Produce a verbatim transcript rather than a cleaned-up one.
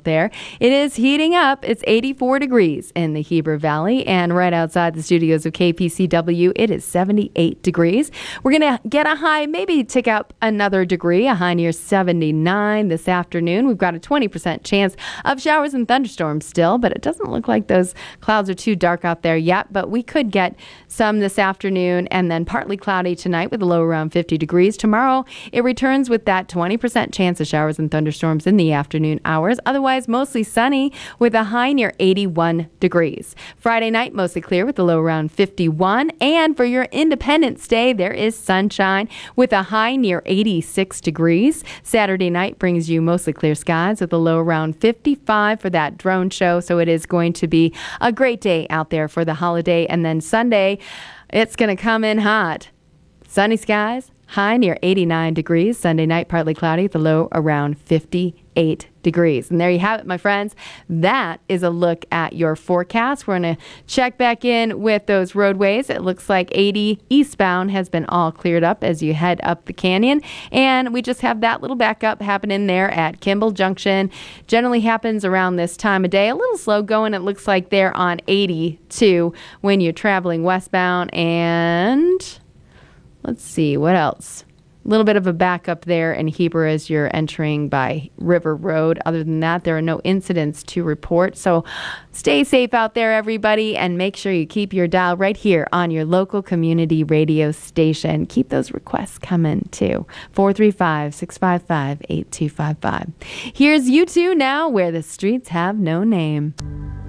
there. It is heating up. It's eighty-four degrees in the Heber Valley, and right outside the studios of K P C W, it is seventy-eight degrees. We're going to get a high, maybe tick up another degree, a high near seventy-nine this afternoon. We've got a twenty percent chance of showers and thunderstorms still, but it doesn't look like those clouds are too dark out there yet, but we could get some this afternoon, and then partly cloudy tonight with a low around fifty degrees. Tomorrow, it returns with that twenty percent chance of showers and thunderstorms in the afternoon hours. Otherwise, mostly sunny with a high near eighty-one degrees. Friday night, mostly clear with a low around fifty-one. And for your Independence Day, there is sunshine with a high near eighty-six degrees. Saturday night brings you mostly clear skies with a low around fifty-five for that drone show. So it is going to be a great day out there for the holiday. And then Sunday, it's going to come in hot. Sunny skies, high near eighty-nine degrees. Sunday night, partly cloudy, the low around fifty-eight degrees. And there you have it, my friends. That is a look at your forecast. We're going to check back in with those roadways. It looks like eighty eastbound has been all cleared up as you head up the canyon. And we just have that little backup happening there at Kimball Junction. Generally happens around this time of day. A little slow going, it looks like there on eighty-two when you're traveling westbound. And let's see, what else? A little bit of a backup there in Heber as you're entering by River Road. Other than that, there are no incidents to report. So stay safe out there, everybody, and make sure you keep your dial right here on your local community radio station. Keep those requests coming, too. four three five, six five five, eight two five five. Here's U two now, Where the Streets Have No Name.